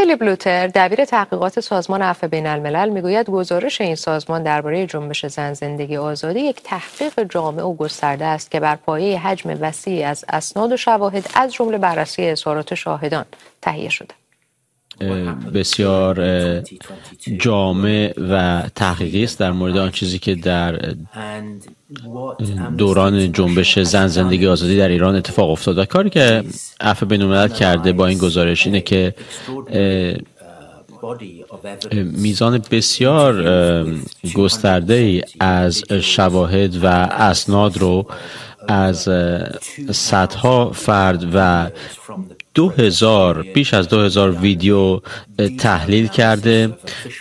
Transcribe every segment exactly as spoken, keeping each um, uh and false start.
فیلیپ لوتر دبیر تحقیقات سازمان عفو بین الملل میگوید گزارش این سازمان درباره جنبش زن زندگی آزادی یک تحقیق جامع و گسترده است که بر پایه حجم وسیعی از اسناد و شواهد از جمله بررسی اظهارات شاهدان تهیه شده. بسیار جامع و تحقیقی است در مورد آن چیزی که در دوران جنبش زن زندگی آزادی در ایران اتفاق افتاد. کاری که عفو بین الملل کرده با این گزارش اینه که میزان بسیار گسترده‌ای از شواهد و اسناد رو از صدها فرد و دو هزار بیش از دو هزار ویدیو تحلیل کرده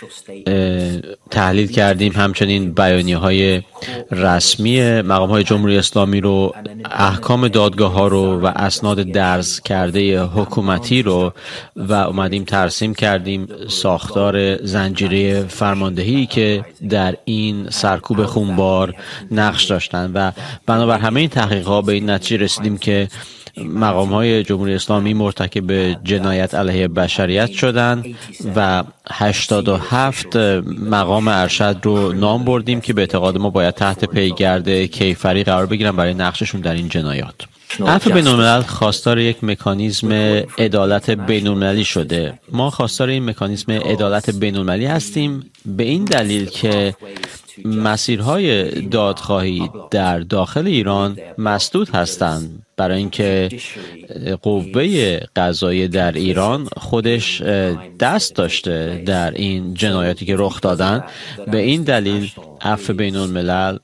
تحلیل کردیم. همچنین بیانیه های رسمی مقام های جمهوری اسلامی رو، احکام دادگاه ها رو و اسناد درز کرده حکومتی رو و اومدیم ترسیم کردیم ساختار زنجیره فرماندهی که در این سرکوب خونبار نقش داشتن و بنابر همه این تحقیقات به این نتیجه رسیدیم که مقام های جمهوری اسلامی مرتکب جنایت علیه بشریت شدند و هشتاد و هفت مقام ارشد رو نام بردیم که به اعتقاد ما باید تحت پیگرد کیفری قرار بگیرن برای نقششون در این جنایات. عفو بین الملل خواستار یک مکانیزم عدالت بین المللی شده. ما خواستار این مکانیزم عدالت بین المللی هستیم به این دلیل که مسیرهای دادخواهی در داخل ایران مسدود هستند، برای اینکه قوه قضاییه در ایران خودش دست داشته در این جنایاتی که رخ دادن. به این دلیل عفو بین الملل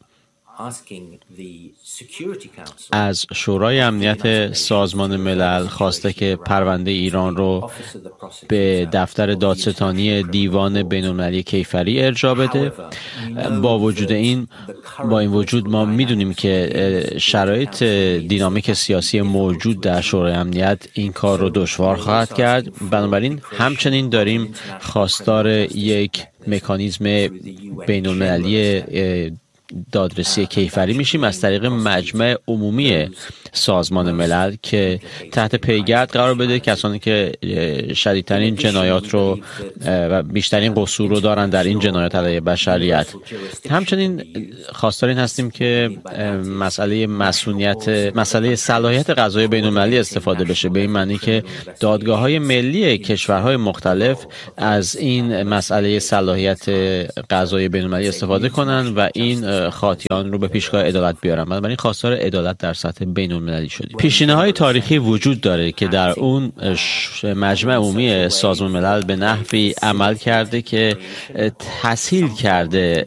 از شورای امنیت سازمان ملل خواسته که پرونده ایران رو به دفتر دادستانی دیوان بین‌المللی کیفری ارجاع بده. با وجود این با این وجود ما میدونیم که شرایط دینامیک سیاسی موجود در شورای امنیت این کار رو دشوار خواهد کرد. بنابراین همچنین داریم خواستار یک مکانیزم بین‌المللی دادرسی کیفری میشیم از طریق مجمع عمومی سازمان ملل که تحت پیگرد قرار بده کسانی که شدیدترین جنایات رو و بیشترین قصور رو دارن در این جنایات علیه بشریت. همچنین خواستار این هستیم که مسئله مسئولیت مسئله صلاحیت قضایی بین‌المللی استفاده بشه، به این معنی که دادگاه‌های ملی کشورهای مختلف از این مسئله صلاحیت قضایی بین‌المللی استفاده کنن و این خاطیان رو به پیشگاه عدالت بیارن. بنابراین خواستار عدالت در سطح بین‌المللی شدیم. پیشینه‌های تاریخی وجود داره که در اون مجمع عمومی سازمان ملل به نحوی عمل کرده که تسهیل کرده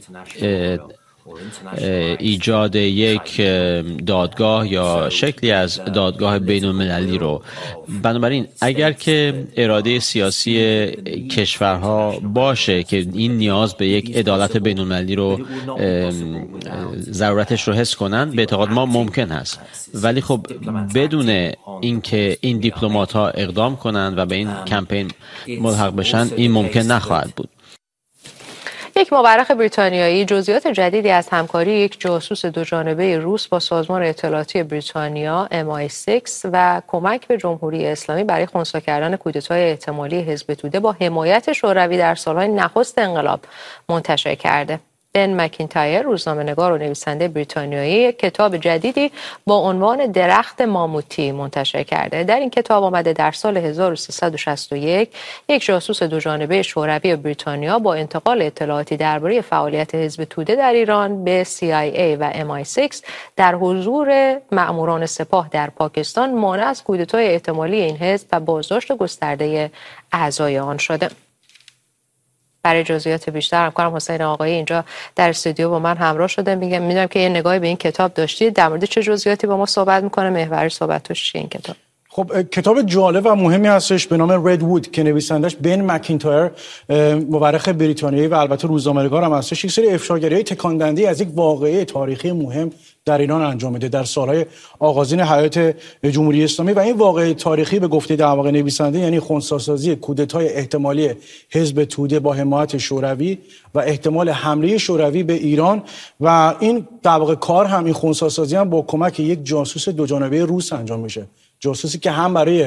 ایجاد یک دادگاه یا شکلی از دادگاه بین‌المللی رو. بنابراین اگر که اراده سیاسی کشورها باشه که این نیاز به یک عدالت بین‌المللی رو ضرورتش رو حس کنن، به اعتقاد ما ممکن هست، ولی خب بدون اینکه این دیپلمات‌ها اقدام کنن و به این کمپین ملحق بشن این ممکن نخواهد بود. یک مورخ بریتانیایی جزئیات جدیدی از همکاری یک جاسوس دوجانبه روس با سازمان اطلاعاتی بریتانیا ام آی سیکس و کمک به جمهوری اسلامی برای خنثی کردن کودتای احتمالی حزب توده با حمایت شوروی در سالهای نخست انقلاب منتشر کرده. بن مکینتایر روزنامه‌نگار و نویسنده بریتانیایی کتاب جدیدی با عنوان درخت ماموتی منتشر کرده. در این کتاب آمده در سال هزار و سیصد و شصت و یک یک جاسوس دوجانبه شوروی بریتانیا با انتقال اطلاعاتی درباره فعالیت حزب توده در ایران به سی آی ای و ام آی سیکس در حضور مأموران سپاه در پاکستان مانع از کودتای احتمالی این حزب و بازداشت گسترده اعضای آن شده. برای جزئیات بیشتر همکارم حسین آقایی اینجا در استودیو با من همراه شده. میگم میدونم که یه نگاهی به این کتاب داشتید، در مورد چه جزئیاتی با ما صحبت میکنه؟ محور صحبتش چیه این کتاب؟ خب کتاب جالب و مهمی هستش به نام رد وود که نویسندش بن مکینتایر مورخ بریتانیایی و البته روزنامه‌نگار هم هستش. یک سری افشاگری‌های تکاندهنده از یک واقعه تاریخی مهم در ایران انجام میده در سالهای آغازین حیات جمهوری اسلامی و این واقعه تاریخی به گفته در واقع نویسنده یعنی خنثی‌سازی کودتای احتمالی حزب توده با حمایت شوروی و احتمال حمله شوروی به ایران و این در واقع کار هم این خنثی‌سازی هم با کمک یک جاسوس دوجانبه روس انجام میشه. جاسوسی که هم برای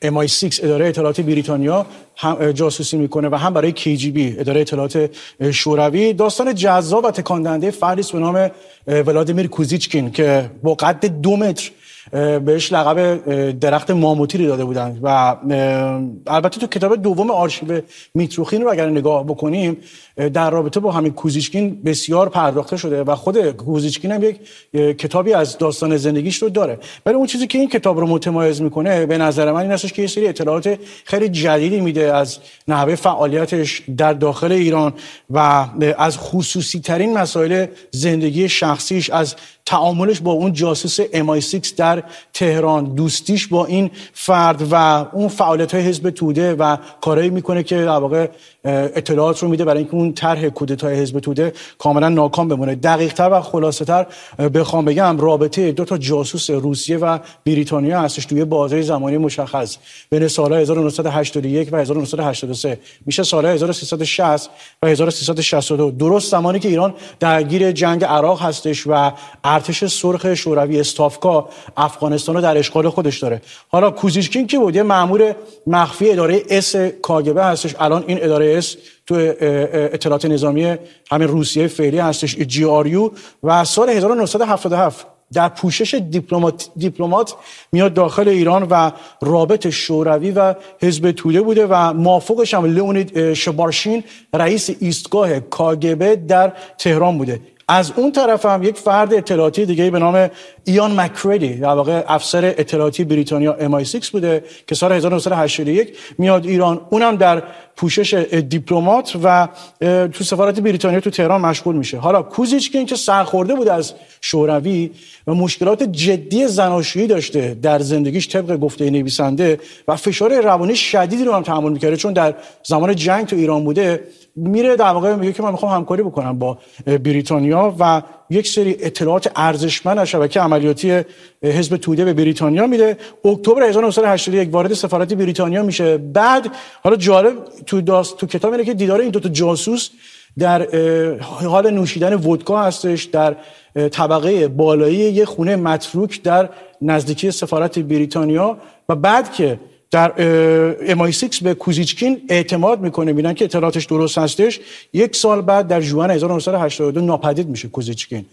ام آی سیکس اداره اطلاعات بریتانیا هم جاسوسی میکنه و هم برای کی جی بی اداره اطلاعات شوروی. داستان جذاب و تکان دهنده فردی به نام ولادیمیر کوزیچکین که با قد دو متر بهش لقب درخت ماموتی داده بودند و البته تو کتاب دوم آرشیو میتروخین رو اگر نگاه بکنیم در رابطه با همین کوزیچکین بسیار پرداخته شده و خود کوزیچکین هم یک کتابی از داستان زندگیش رو داره. ولی اون چیزی که این کتاب رو متمایز میکنه به نظر من این هستش که یه سری اطلاعات خیلی جدیدی میده از نحوه فعالیتش در داخل ایران و از خصوصی ترین مسائل زندگی شخصیش، از تعاملش با اون جاسوس ام آی سیکس در تهران، دوستیش با این فرد و اون فعالیت‌های حزب توده و کارایی میکنه که در واقع اطلاعات رو میده برای اینکه اون طرح کودتای حزب توده کاملا ناکام بمونه. دقیق‌تر و خلاصه‌تر بخوام بگم رابطه دو تا جاسوس روسیه و بریتانیا هستش توی بازه زمانی مشخص بین سال‌های هزار و نهصد و هشتاد و یک و هزار و نهصد و هشتاد و سه، میشه سال‌های هزار و سیصد و شصت و هزار و سیصد و شصت و دو، درست زمانی که ایران درگیر جنگ عراق هستش و ارتش سرخ شوروی استافکا افغانستان رو در اشغال خودش داره. حالا کوزیچکین که بود یه مأمور مخفی اداره اس کاگبه هستش، الان این اداره اس تو اطلاعات نظامی همین روسیه فعلی هستش، جی آر یو، و سال هزار و نهصد و هفتاد و هفت در پوشش دیپلمات دیپلمات میاد داخل ایران و رابط شوروی و حزب توده بوده و موافقش هم لئونید شبارشین رئیس ایستگاه کاگبه در تهران بوده. از اون طرف هم یک فرد اطلاعاتی دیگه به نام ایان مکردی در واقع افسر اطلاعاتی بریتانیا ام آی سیکس بوده که سال هزار و نهصد و هشتاد و یک میاد ایران، اونم در پوشش دیپلمات و تو سفارت بریتانیا تو تهران مشغول میشه. حالا کوزیچکین که سرخورده بود از شوروی و مشکلات جدی زناشویی داشته در زندگیش طبق گفته نویسنده و فشار روانی شدیدی رو هم تحمل میکرده چون در زمان جنگ تو ایران بوده، میره در واقع میگه که من میخوام همکاری بکنم با بریتانیا و یک سری اطلاعات ارزشمند از شبکه عملیاتی حزب توده به بریتانیا میده. اکتبر هزار و نهصد و هشتاد و یک وارد سفارت بریتانیا میشه. بعد حالا جالب تو داست تو کتاب اینه که دیدار این دو تا جاسوس در حال نوشیدن ودکا هستش در طبقه بالایی یک خونه متروک در نزدیکی سفارت بریتانیا و بعد که در ام آی سیکس به کوزیچکین اعتماد میکنه، میبینن که اطلاعاتش درست هستش، یک سال بعد در ژوئن هزار و نهصد و هشتاد و دو ناپدید میشه کوزیچکین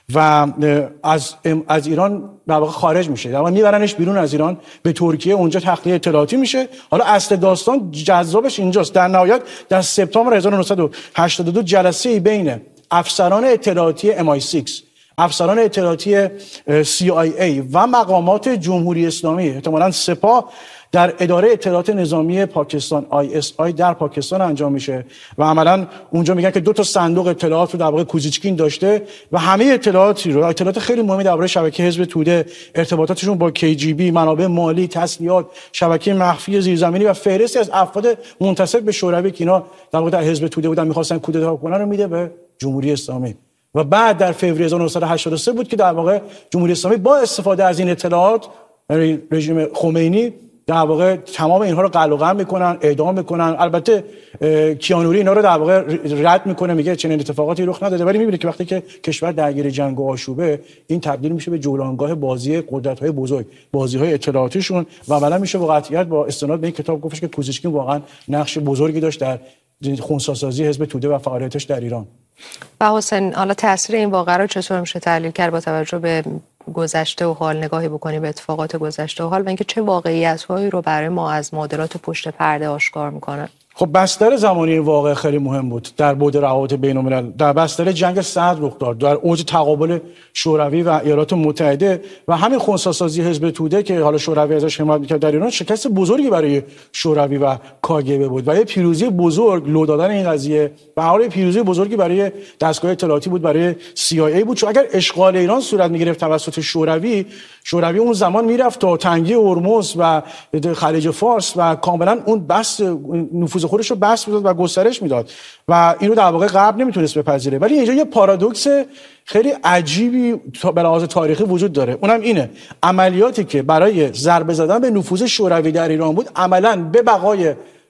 و از از ایران در واقع خارج میشه، در واقع میبرنش بیرون از ایران به ترکیه، اونجا تخلیه اطلاعاتی میشه. حالا اصل داستان جذابش اینجاست، در نهایت در سپتامبر هزار و نهصد و هشتاد و دو جلسه بین افسران اطلاعاتی ام آی سیکس، افسران اطلاعاتی سی آی ای و مقامات جمهوری اسلامی، احتمالاً سپاه، در اداره اطلاعات نظامی پاکستان آی اس آی در پاکستان انجام میشه و عملاً اونجا میگن که دو تا صندوق اطلاعات رو در واقع کوزیچکین داشته و همه اطلاعاتی رو، اطلاعات خیلی مهمی درباره شبکه حزب توده، ارتباطاتشون با کی جی بی، منابع مالی، تسلیحات، شبکه مخفی زیرزمینی و فهرستی از افراد منتسب به شوروی که اینا در واقع در حزب توده بودن می‌خواستن کودتا کنن رو میده به جمهوری اسلامی. و بعد در فوریه هزار و نهصد و هشتاد و سه بود که در واقع جمهوری اسلامی با استفاده از این اطلاعات، یعنی رژیم خمینی در واقع تمام اینها رو قلع و قم میکنن، اعدام میکنن. البته کیانوری اینا رو در واقع رد میکنه، میگه چنین اتفاقاتی رخ نداده، ولی میبینه که وقتی که کشور درگیر جنگ و آشوبه این تبدیل میشه به جولانگاه بازی قدرت‌های بزرگ، بازی‌های اطلاعاتیشون و عملاً میشه با قطعیت با استناد به این کتاب گفتش که کوزیچکین واقعا نقش بزرگی داشت در خنثی‌سازی حزب توده و فعالیتش در ایران. و حسین، حالا تاثیر این واقعه رو چطور میشه تحلیل کرد با توجه به گذشته و حال؟ نگاهی بکنیم به اتفاقات گذشته و حال و اینکه چه واقعیت‌هایی رو برای ما از معادلات پشت پرده آشکار میکنه. خب بستر زمانی این واقعه خیلی مهم بود در بعد روابط بین‌الملل. در بستر جنگ سرد رخ داد، در اوج تقابل شوروی و ایالات متحده و همین خنثی‌سازی حزب توده که حالا شوروی ازش حمایت می‌کرد در ایران، شکست بزرگی برای شوروی و کاگبه بود و یه پیروزی بزرگ، لو دادن این قضیه و حالا پیروزی بزرگی برای دستگاه اطلاعاتی بود، برای سی آی ای بود. چون اگر اشغال ایران صورت می‌گرفت توسط شوروی، شوروی اون زمان میرفت تا تنگه هرمز و خلیج فارس و کاملا اون بس نفوذ خودش رو بس میداد و گسترش میداد و اینو در واقع غرب نمیتونست بپذیره. ولی اینجا یه پارادوکس خیلی عجیبی به لحاظ تاریخی وجود داره، اونم اینه عملیاتی که برای ضربه زدن به نفوذ شوروی در ایران بود عملاً به بقای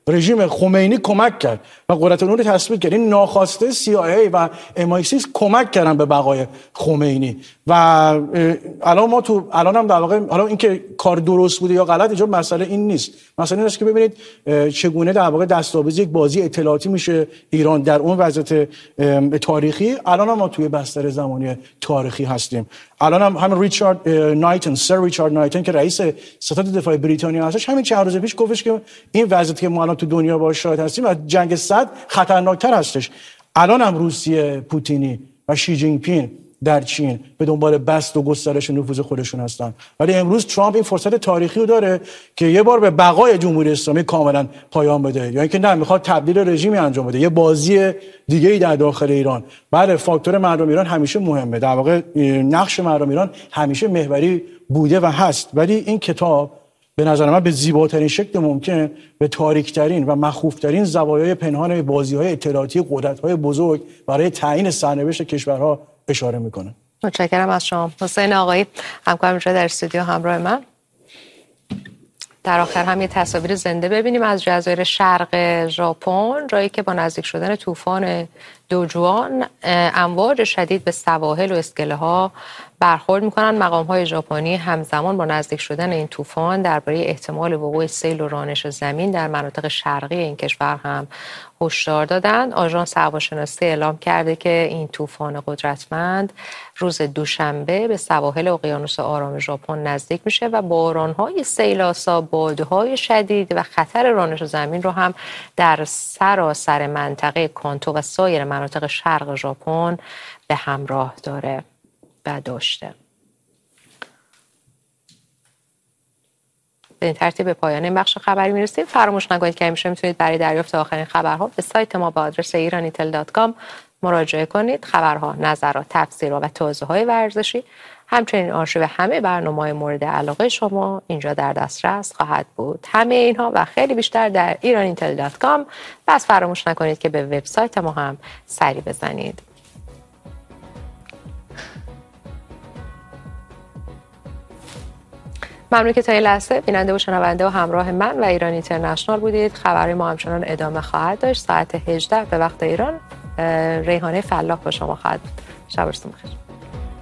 رژیم خمینی کمک کرد و قدرت نور تثبیت کرد. این ناخواسته سی آی ای و ام آی سیکس کمک کردن به بقای خمینی و الان ما تو الان هم در واقع حالا اینکه کار درست بوده یا غلط اینجا مسئله این نیست. مسئله این است که ببینید چگونه در واقع دستاویز یک بازی اطلاعاتی میشه ایران در اون وضعیت تاریخی. الان هم ما توی بستر زمانی تاریخی هستیم. الان هم همین ریچارد نایتن، سر ریچارد نایتن که رئیس ستاد دفاع بریتانیا هستش، همین چند روز پیش گفتش که این وضعیتی که ما الان تو دنیا باهاش شاهد هستیم از جنگ صد خطرناکتر هستش. الان هم روسیه پوتینی و شی جین پینگ در چین به دنبال بسط و گسترش نفوذ خودشون هستن، ولی امروز ترامپ این فرصت تاریخی رو داره که یه بار به بقای جمهوری اسلامی کاملا پایان بده، یا اینکه نه میخواد تبدیل رژیمی انجام بده، یه بازی دیگه ای در داخل ایران. بله فاکتور مردم ایران همیشه مهمه، در واقع نقش مردم ایران همیشه محوری بوده و هست، ولی این کتاب به نظر من به زیباترین شکل ممکن به تاریکترین و مخوفترین زوایای پنهان بازی‌های اطلاعاتی قدرت‌های بزرگ برای تعیین سرنوشت کشورها اشاره میکنه. متشکرم از شما. حسین آقایی همکارم اینجا در استودیو همراه من. در آخر هم یه تصاویر زنده ببینیم از جزایر شرق ژاپن، جایی که با نزدیک شدن طوفان دوجوان امواج شدید به سواحل و اسکله ها برخورد میکنن. مقام های ژاپنی همزمان با نزدیک شدن این طوفان درباره احتمال وقوع سیل و رانش زمین در مناطق شرقی این کشور هم هشدار دادند. آژانس هواشناسی اعلام کرده که این طوفان قدرتمند روز دوشنبه به سواحل اقیانوس آرام ژاپن نزدیک میشه و باران‌های سیل‌آسا، بادهای شدید و خطر رانش زمین رو هم در سراسر منطقه کانتو و سایر مناطق شرق ژاپن به همراه داره و داشته. به این ترتیب به پایان این بخش خبری میرسیم. فراموش نکنید که همیشه میتونید برای دریافت آخرین خبرها به سایت ما با آدرس ایرانی تل دات کام مراجعه کنید. خبرها، نظرات، تفسیرها و توضیح‌های ورزشی، همچنین آرشیو همه برنامه‌های مورد علاقه شما اینجا در دسترس خواهد بود. همه اینها و خیلی بیشتر در ایرانی تل دات کام. بس فراموش نکنید که به وبسایت ما هم سری بزنید. ممنون که تا این لحظه بیننده و شنونده و همراه من و ایران اینترنشنال بودید. خبری ما همچنان ادامه خواهد داشت. ساعت هجده به وقت ایران ریحانه فلاح با شما خواهد بود. شب روزتون بخیر.